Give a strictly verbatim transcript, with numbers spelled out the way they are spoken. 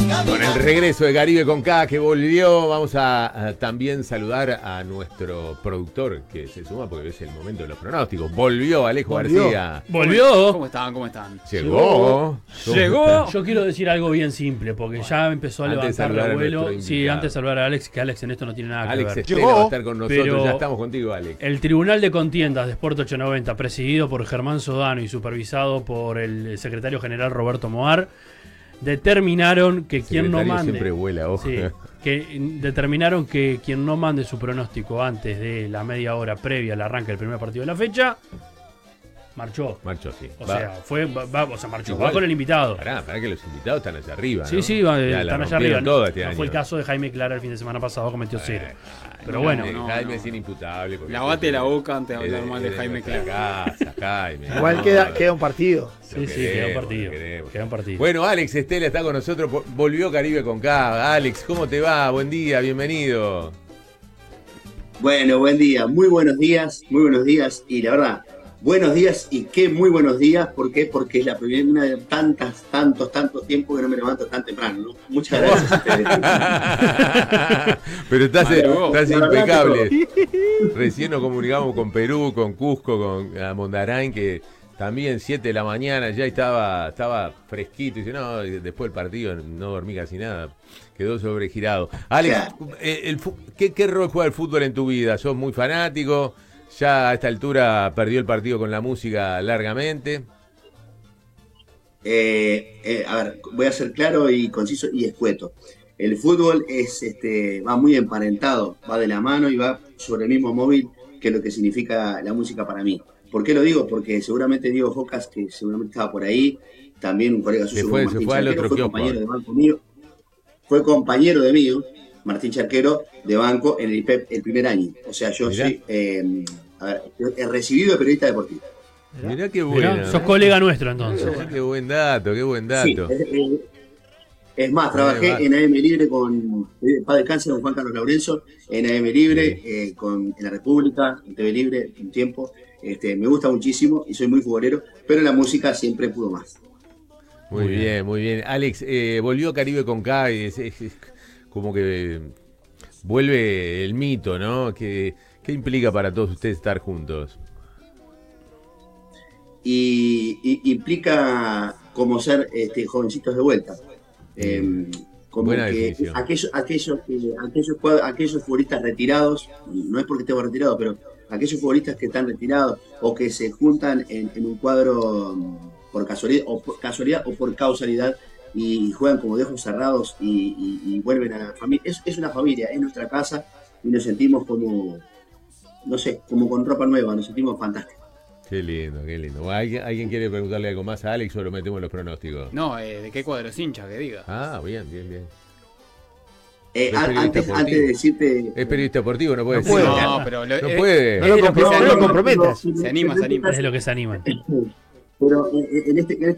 Con el regreso de Caribe con K que volvió, vamos a, a también saludar a nuestro productor que se suma porque es el momento de los pronósticos. Volvió Alejo Volvió. García. ¿Volvió? ¿Cómo están? ¿Cómo están? Llegó. Llegó. Yo quiero decir algo bien simple porque bueno, ya empezó a antes de levantar revuelo. Sí, invitado. antes de saludar a Alex, que Alex en esto no tiene nada que Alex ver. Estela Llegó, va a estar con nosotros, pero ya estamos contigo, Alex. El Tribunal de Contiendas de Sport ochocientos noventa, presidido por Germán Sodano y supervisado por el secretario general Roberto Moar, determinaron que quien no mande siempre vuela, ojo. sí, que determinaron que quien no mande su pronóstico antes de la media hora previa al arranque del primer partido de la fecha marchó. Marchó, sí. O va. sea, fue va, va, o sea, marchó, Igual, va con el invitado. Pará, pará que los invitados están allá arriba, Sí, ¿no? sí, va, Ya, están la allá arriba. todo No, este no año. fue el caso de Jaime Clara el fin de semana pasado, cometió cero. Ay, Pero no, bueno. no, no, Jaime no. es inimputable. porque Lavate la boca antes de hablar es mal de Jaime nuestra Clara. casa, Jaime. Igual No, queda, queda un partido. Sí, sí, queremos, queda un lo partido. queremos. Queda un partido. Bueno, Alex Estela está con nosotros. Volvió Caribe con K. Alex, ¿cómo te va? Buen día, bienvenido. Bueno, buen día, muy buenos días, muy buenos días. Y la verdad, buenos días y qué muy buenos días. ¿Por qué? Porque es la primera una de tantas, tantos, tantos tiempos que no me levanto tan temprano, ¿no? Muchas gracias a ustedes. Pero estás, Bueno, estás la verdad impecable. Recién nos comunicamos con Perú, con Cusco, con Mondarain, que también siete de la mañana ya estaba, estaba fresquito. Y dice, no, después del partido no dormí casi nada. Quedó sobregirado. Alex, Claro. eh, el, ¿qué, ¿qué rol juega el fútbol en tu vida? ¿Sos muy fanático? ¿Ya a esta altura perdió el partido con la música largamente? Eh, eh, a ver, voy a ser claro y conciso y escueto. El fútbol es, este, va muy emparentado, va de la mano y va sobre el mismo móvil que lo que significa la música para mí. ¿Por qué lo digo? Porque seguramente Diego Jocas, que seguramente estaba por ahí, también un colega suyo, Se fue, como se Martín fue al Charquero, otro fue kiosco. compañero de banco mío, fue compañero de mío, Martín Charquero, de banco en el I P E P el primer año. O sea, yo Mirá. soy, eh, a ver, he recibido de periodista deportivo. Mirá qué Mirá, bueno. sos colega nuestro entonces. Qué buen dato, qué buen Sí, dato. es, es- es más, trabajé va. en A M Libre con eh, Padre Cáncer, con Juan Carlos Laurenzo, en A M Libre, Sí. eh, con, en La República, en T V Libre, un tiempo. Este, me gusta muchísimo y soy muy futbolero, pero en la música siempre pudo más. Muy Muy bien, bien. muy bien. Alex, eh, volvió Caribe con K, y es, es- es como que vuelve el mito, ¿no? ¿Qué, qué implica para todos ustedes estar juntos? Y, y- implica como ser este, jovencitos de vuelta. Eh, como Buena que definición. aquellos, aquellos, que- aquellos, cua- aquellos futbolistas retirados, no es porque estemos retirados, pero aquellos futbolistas que están retirados o que se juntan en, en un cuadro mm, por casualidad o por casualidad o por causalidad y juegan como de ojos cerrados y, y- y vuelven a la familia. Es, es una familia, es nuestra casa y nos sentimos como, no sé, como con ropa nueva, nos sentimos fantásticos. Qué lindo, qué lindo. Bueno, ¿Alguien, ¿Alguien quiere preguntarle algo más a Alex o lo metemos en los pronósticos? No, eh, ¿de qué cuadro es hincha? Que diga. Ah, bien, bien, bien. Eh, ¿Es an- periodista antes, deportivo? antes de decirte... Es periodista deportivo, no puede No decir. puede. nada. No, pero lo- No eh, puede. No lo, es lo que compro- se no lo anima. comprometas. Se anima, se anima. Es de lo que se animan. Pero en, en este, en este